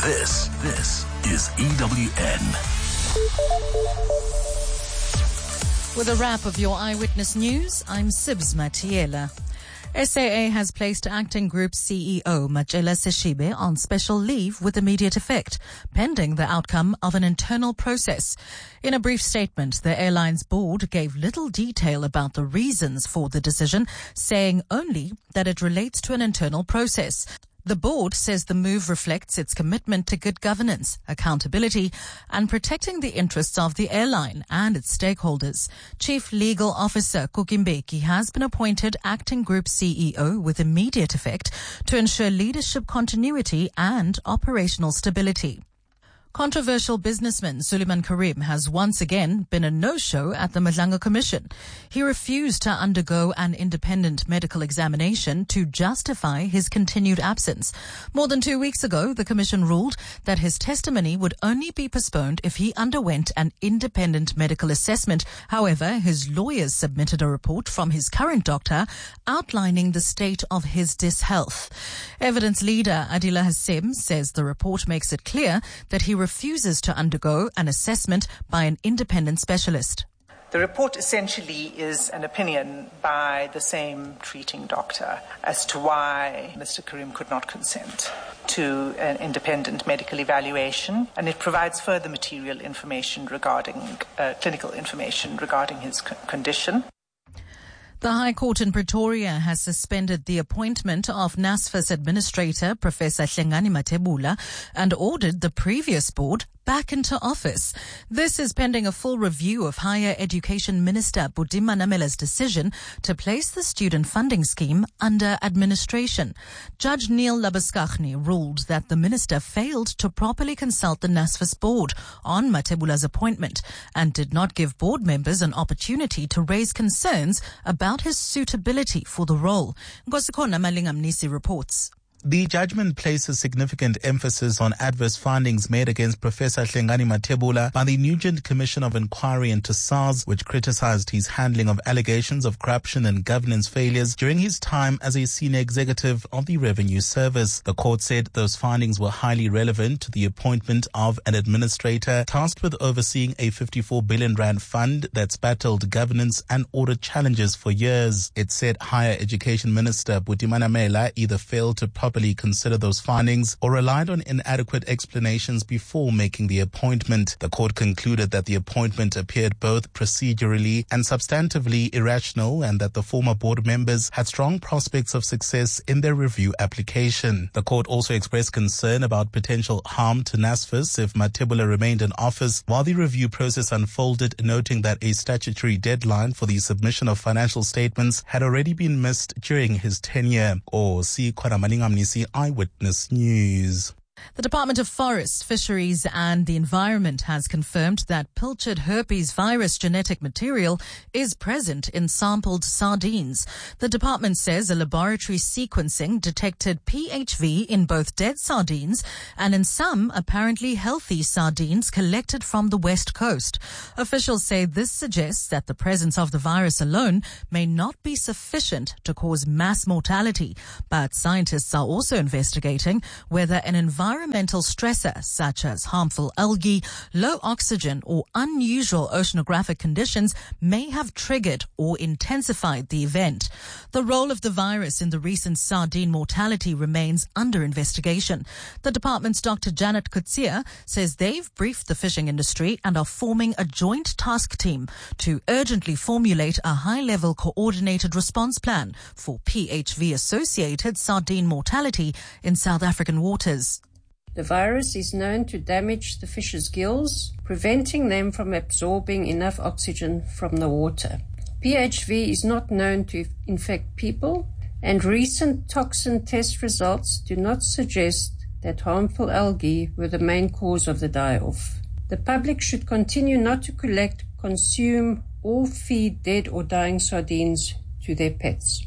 This is EWN. With a wrap of your Eyewitness News, I'm Sibs Matiela. SAA has placed Acting Group CEO Matjela Seshibe on special leave with immediate effect, pending the outcome of an internal process. In a brief statement, the airline's board gave little detail about the reasons for the decision, saying only that it relates to an internal process. The board says the move reflects its commitment to good governance, accountability, and protecting the interests of the airline and its stakeholders. Chief Legal Officer Kukimbeki has been appointed Acting Group CEO with immediate effect to ensure leadership continuity and operational stability. Controversial businessman Suleiman Karim has once again been a no-show at the Madlanga Commission. He refused to undergo an independent medical examination to justify his continued absence. More than 2 weeks ago, the Commission ruled that his testimony would only be postponed if he underwent an independent medical assessment. However, his lawyers submitted a report from his current doctor outlining the state of his dishealth. Evidence leader Adila Hassim says the report makes it clear that he refuses to undergo an assessment by an independent specialist. The report essentially is an opinion by the same treating doctor as to why Mr. Karim could not consent to an independent medical evaluation, and it provides further material information regarding clinical information regarding his condition. The High Court in Pretoria has suspended the appointment of NSFAS Administrator Professor Hlengani Mathebula and ordered the previous board back into office. This is pending a full review of Higher Education Minister Buddima Namela's decision to place the student funding scheme under administration. Judge Neil Labuskaghni ruled that the minister failed to properly consult the NSFAS board on Mathebula's appointment and did not give board members an opportunity to raise concerns about his suitability for the role. Nkosikhona Malingamnisi reports. The judgment places significant emphasis on adverse findings made against Professor Hlengani Mathebula by the Nugent Commission of Inquiry into SARS, which criticized his handling of allegations of corruption and governance failures during his time as a senior executive of the Revenue Service. The court said those findings were highly relevant to the appointment of an administrator tasked with overseeing a 54 billion rand fund that's battled governance and audit challenges for years. It said Higher Education Minister Buddima Namela either failed to properly consider those findings or relied on inadequate explanations before making the appointment. The court concluded that the appointment appeared both procedurally and substantively irrational and that the former board members had strong prospects of success in their review application. The court also expressed concern about potential harm to NSFAS if Mathebula remained in office while the review process unfolded, noting that a statutory deadline for the submission of financial statements had already been missed during his tenure. Eyewitness News. The Department of Forest, Fisheries and the Environment has confirmed that pilchard herpes virus genetic material is present in sampled sardines. The department says a laboratory sequencing detected PHV in both dead sardines and in some apparently healthy sardines collected from the West Coast. Officials say this suggests that the presence of the virus alone may not be sufficient to cause mass mortality, but scientists are also investigating whether an environmental stressor such as harmful algae, low oxygen or unusual oceanographic conditions may have triggered or intensified the event. The role of the virus in the recent sardine mortality remains under investigation. The department's Dr. Janet Kutsia says they've briefed the fishing industry and are forming a joint task team to urgently formulate a high-level coordinated response plan for PHV-associated sardine mortality in South African waters. The virus is known to damage the fish's gills, preventing them from absorbing enough oxygen from the water. PHV is not known to infect people, and recent toxin test results do not suggest that harmful algae were the main cause of the die-off. The public should continue not to collect, consume, or feed dead or dying sardines to their pets.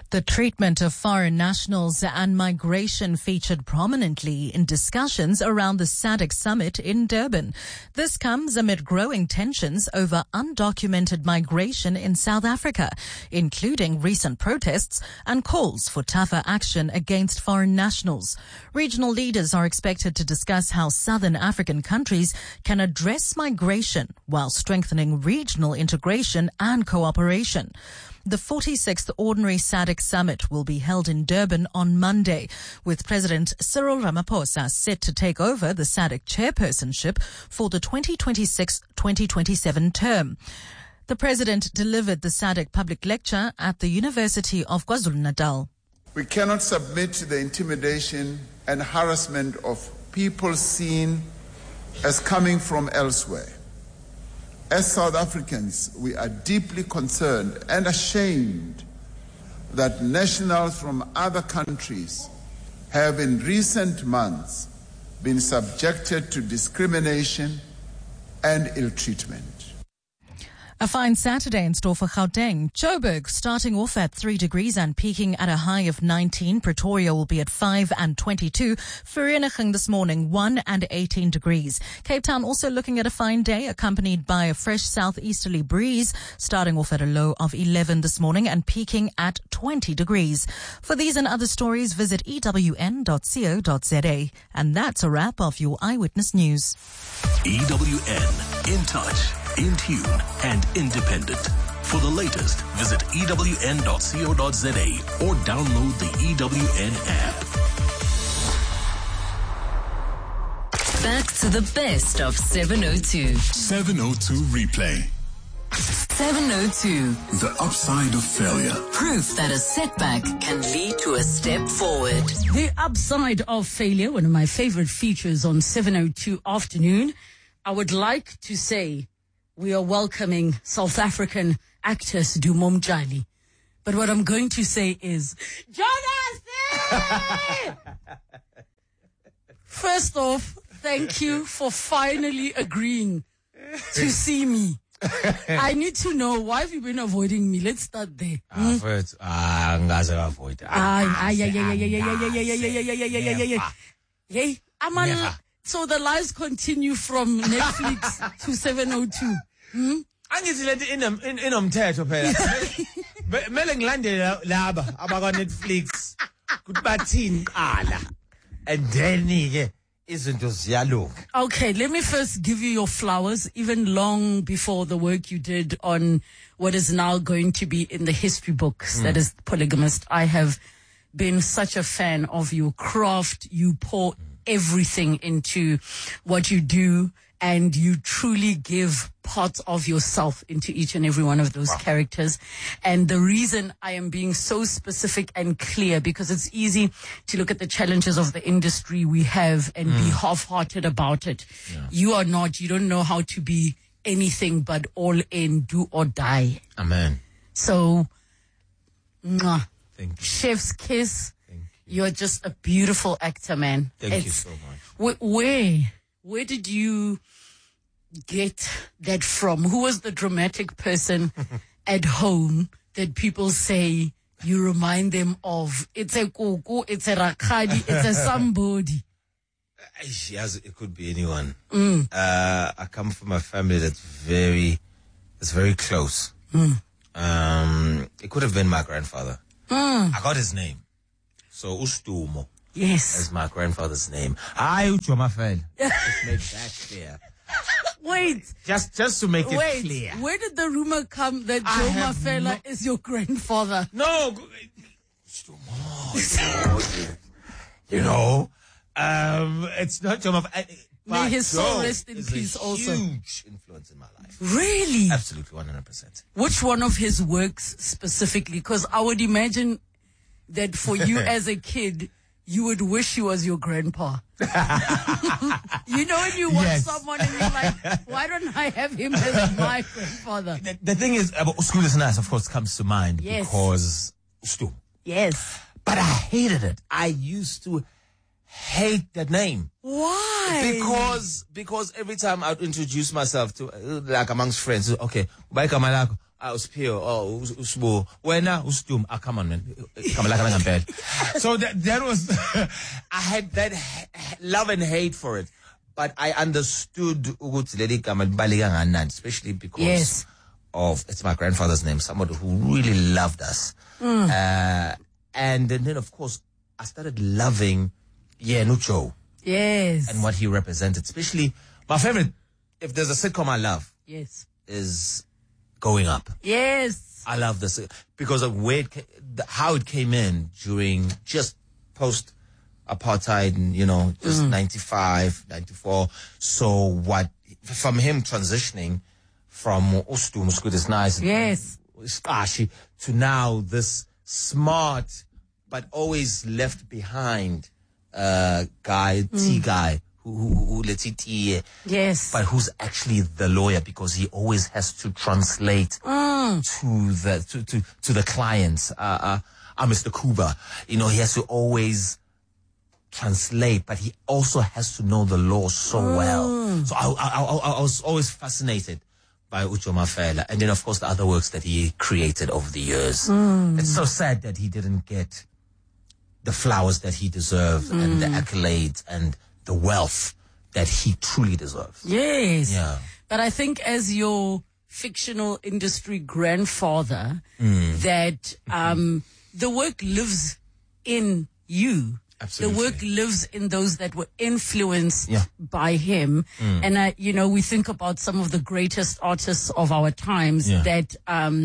The treatment of foreign nationals and migration featured prominently in discussions around the SADC summit in Durban. This comes amid growing tensions over undocumented migration in South Africa, including recent protests and calls for tougher action against foreign nationals. Regional leaders are expected to discuss how southern African countries can address migration while strengthening regional integration and cooperation. The 46th Ordinary SADC Summit will be held in Durban on Monday, with President Cyril Ramaphosa set to take over the SADC chairpersonship for the 2026-2027 term. The president delivered the SADC public lecture at the University of KwaZulu-Natal. We cannot submit to the intimidation and harassment of people seen as coming from elsewhere. As South Africans, we are deeply concerned and ashamed that nationals from other countries have in recent months been subjected to discrimination and ill treatment. A fine Saturday in store for Gauteng. Joburg starting off at 3 degrees and peaking at a high of 19. Pretoria will be at 5 and 22. Vereeniging this morning 1 and 18 degrees. Cape Town also looking at a fine day accompanied by a fresh southeasterly breeze starting off at a low of 11 this morning and peaking at 20 degrees. For these and other stories, visit ewn.co.za. And that's a wrap of your Eyewitness News. EWN, in touch, in tune, and independent. For the latest, visit ewn.co.za or download the EWN app. Back to the best of 702. 702 replay. 702. The upside of failure. Proof that a setback can lead to a step forward. The upside of failure, one of my favorite features on 702 afternoon. I would like to say we are welcoming South African actor Sdu Momtjali. But what I'm going to say is, Jonas! First off, thank you for finally agreeing to see me. I need to know, why have you been avoiding me? Let's start there. So the lives continue from Netflix to 702. Angithi lento inomthetho phela. Mele ngilandele laba abaka Netflix kuthi bathini qala. And then ke izinto ziyalunga. Okay, let me first give you your flowers, even long before the work you did on what is now going to be in the history books, that is Polygamist. I have been such a fan of your craft. You pour everything into what you do, and you truly give parts of yourself into each and every one of those characters. And the reason I am being so specific and clear, because it's easy to look at the challenges of the industry we have and be half-hearted about it. Yeah. You are not. You don't know how to be anything but all in, do or die. Amen. So, Thank you. Chef's kiss. You're just a beautiful actor, man. Thank you so much. Where did you get that from? Who was the dramatic person at home that people say you remind them of? It's a Koko, it's a Rakadi, it's a somebody. Yes, it could be anyone. I come from a family that's very close. It could have been my grandfather. I got his name. So Ustumo. Yes. Is my grandfather's name. Uchomafel. Just make that clear. Wait. Just to make it clear. Where did the rumor come that Joe Mafela is your grandfather? No. You know, it's not Joe Mafela. May his soul rest in peace also. Huge influence in my life. Really? Absolutely, 100%. Which one of his works specifically? Because I would imagine that for you as a kid, you would wish he was your grandpa. You know when you watch someone and you're like, why don't I have him as my grandfather? The thing is, School is Nice, of course, comes to mind because Ustu. Yes. But I hated it. I used to hate that name. Why? Because every time I would introduce myself to, like amongst friends, okay, Uspio, Usbo, wena, Ustum, come on, man. Come on, bed. So that was, I had that love and hate for it. But I understood especially because of, it's my grandfather's name, somebody who really loved us. And then, of course, I started loving Nucho. Yes. And what he represented. Especially, my favorite, if there's a sitcom I love, is Going Up. Yes. I love this because of where how it came in during just post-apartheid, and, just 95, 94. So from him transitioning from Ustum, Good is Nice, Spashi, to now this smart but always left behind guy, T guy, who let's see T, but who's actually the lawyer, because he always has to translate to the clients. Mr. Kuba, he has to always translate, but he also has to know the law so well. So I was always fascinated by Ucho Mafela, and then of course the other works that he created over the years. It's so sad that he didn't get the flowers that he deserved and the accolades and the wealth that he truly deserves. Yes. Yeah. But I think as your fictional industry grandfather, that the work lives in you. Absolutely. The work lives in those that were influenced by him. And, we think about some of the greatest artists of our times that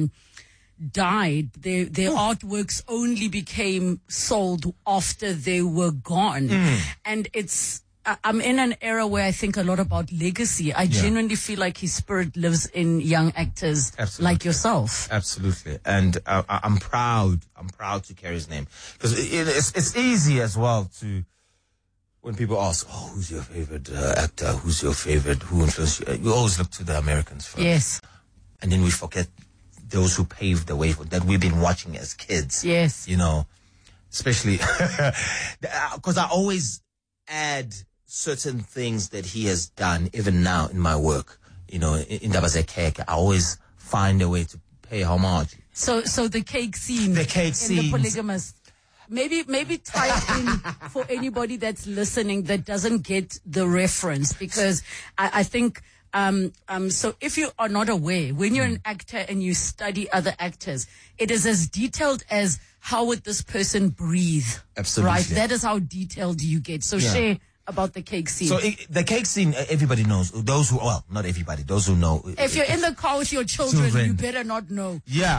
died. Their artworks only became sold after they were gone. And I'm in an era where I think a lot about legacy. I genuinely feel like his spirit lives in young actors like yourself. Absolutely. And I'm proud to carry his name, because it's easy as well to, when people ask, who's your favorite actor? Who's your favorite? Who influenced you? We always look to the Americans first. Yes. And then we forget those who paved the way that we've been watching as kids. Yes. Especially because I always add certain things that he has done, even now in my work. In Dabazekeke, I always find a way to pay homage. So the cake scene. The cake scene. The Polygamist. Maybe tie it in for anybody that's listening that doesn't get the reference, because I think, so if you are not aware, when you're an actor and you study other actors, it is as detailed as how would this person breathe. Absolutely. Right? That is how detailed you get. So share about the cake scene. So the cake scene, everybody knows. Those who, not everybody, those who know. If you're in the car with your children, you better not know. Yeah.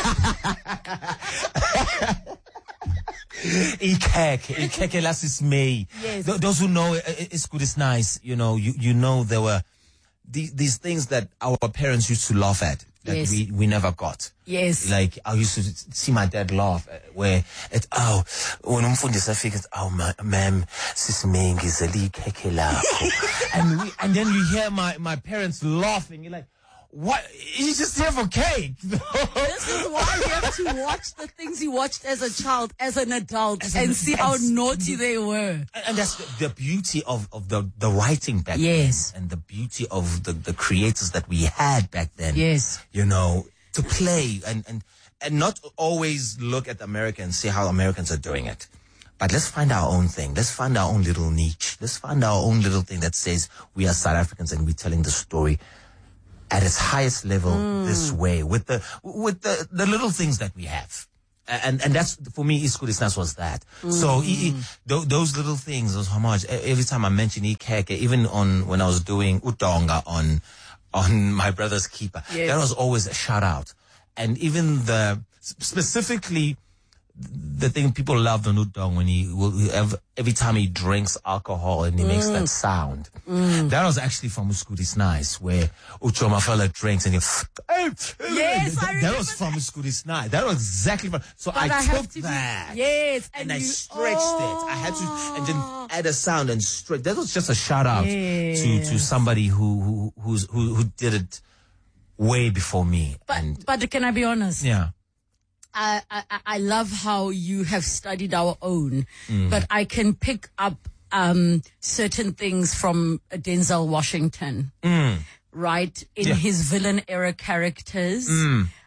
Ikeke lasis May. Yes. Those who know It's Good, It's Nice. You know there were these things that our parents used to laugh at that we never got. Yes. Like I used to see my dad laugh where when umfundisi afika, ma'am, sis May ngizele ikeke lakho. And then you hear my parents laughing. You're like, what? He's just here for cake. This is why you have to watch the things you watched as a child, as an adult, and see how naughty they were. And that's the beauty of the writing back then. And the beauty of the creators that we had back then. Yes. To play and not always look at America and see how Americans are doing it. But let's find our own thing. Let's find our own little niche. Let's find our own little thing that says we are South Africans and we're telling the story at its highest level this way, with the little things that we have. And that's, for me, It's Good, It's Nice was that. So those little things, those homage, every time I mention Ikeke, even when I was doing Utonga on My Brother's Keeper, that was always a shout out. And even specifically, the thing people love on Udong when every time he drinks alcohol and he makes that sound. That was actually from It's Good, It's Nice, where Ucho Mafela drinks and he that was from It's Good, It's Nice. That was exactly from. So I took that. And I stretched it. I had to, and then add a sound and stretch. That was just a shout out to somebody who did it way before me. But can I be honest? Yeah. I love how you have studied our own, but I can pick up certain things from Denzel Washington, right? In his villain era characters.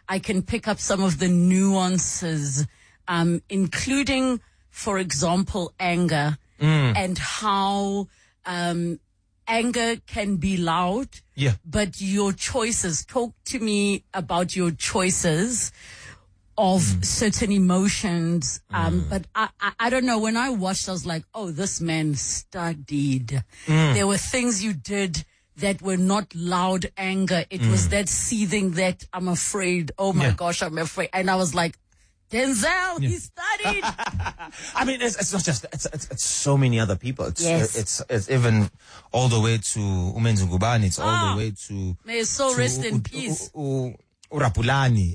I can pick up some of the nuances, including, for example, anger and how anger can be loud. Yeah. But your choices, talk to me about your choices of certain emotions. But I don't know. When I watched, I was like, oh, this man studied. There were things you did that were not loud anger. It was that seething that I'm afraid. Oh my gosh, I'm afraid. And I was like, Denzel, he studied. I mean, it's not just, it's so many other people. It's even all the way to Umenzi Ngubane. It's all the way to. May his soul rest in peace. Urapulani.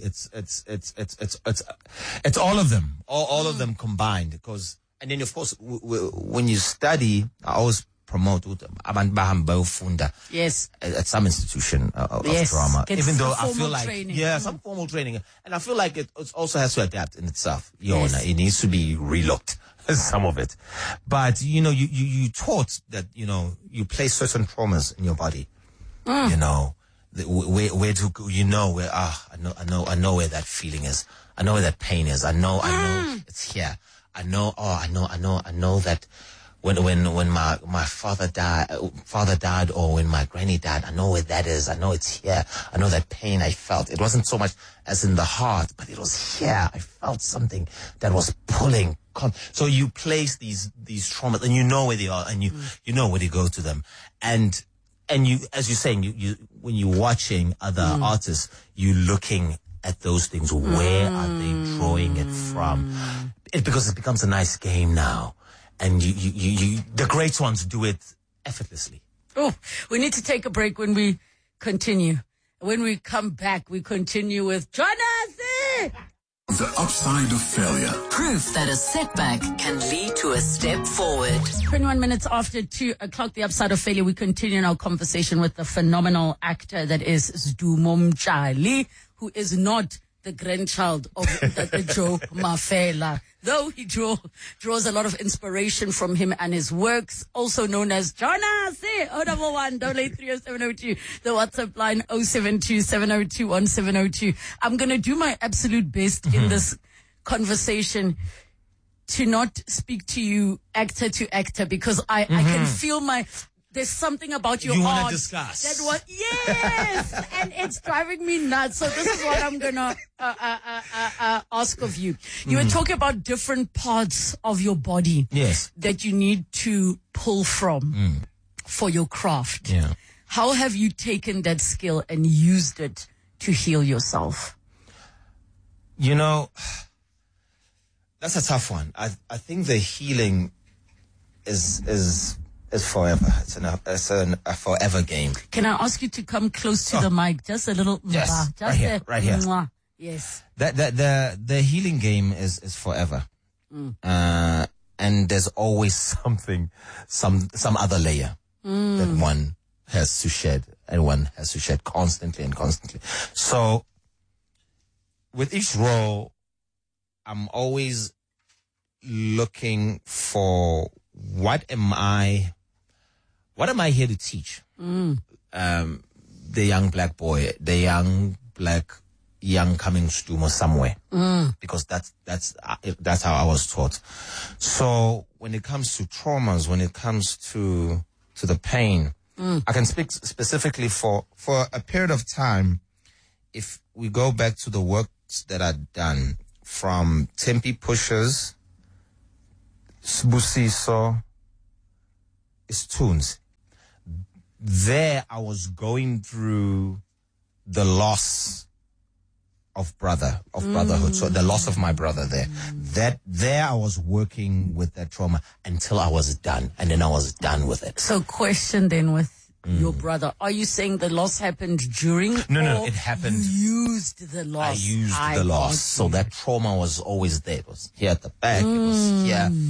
It's all of them. All of them combined. And then of course, when you study, I always promote abantu bahamba bayofunda at some institution of drama. Even though I feel like some formal training, and I feel like it also has to adapt in itself. It needs to be relooked, some of it. But you taught that you place certain traumas in your body. Where to go, where I know where that feeling is. I know where that pain is. I know it's here. I know that when my father died, or when my granny died, I know where that is. I know it's here. I know that pain I felt. It wasn't so much as in the heart, but it was here. I felt something that was pulling. So you place these traumas, and you know where they are, and you know where to go to them. And you, as you're saying, you when you're watching other artists, you're looking at those things. Where are they drawing it from? Because it becomes a nice game now. And you the great ones do it effortlessly. Oh, we need to take a break. When we continue. When we come back, we continue with Jonathan. The upside of failure. Proof that a setback can lead to a step forward. 21 minutes after 2 o'clock, the upside of failure. We continue our conversation with the phenomenal actor that is Sdumo Mtshali, who is not the grandchild of Joe Mafela, though he draws a lot of inspiration from him and his works, also known as Jonas. 011-30702, the WhatsApp line 072-702-1702. I'm going to do my absolute best in this conversation to not speak to you actor to actor, because I can feel there's something about your art. You want to discuss. Yes, and it's driving me nuts. So this is what I'm gonna ask of you. You were talking about different parts of your body, that you need to pull from for your craft. Yeah. How have you taken that skill and used it to heal yourself? That's a tough one. I think the healing is forever. It's a forever game. Can I ask you to come close to the mic? Just a little. Yes, just right here. Yes. The healing game is forever. And there's always some other layer that one has to shed, and one has to shed constantly and constantly. So with each role, I'm always looking for what am I here to teach? The young black boy, the young coming Sdumo somewhere. Because that's how I was taught. So when it comes to traumas, when it comes to the pain, I can speak specifically for a period of time. If we go back to the works that I've done, from Tempe Pushers, Sbusiso, Tunes. There I was going through the loss of brotherhood. So the loss of my brother there I was working with that trauma until I was done. And then I was done with it. So question then with your brother. Are you saying the loss happened during? No, it happened. You used the loss. I used the loss. So that trauma was always there. It was here at the back. It was here.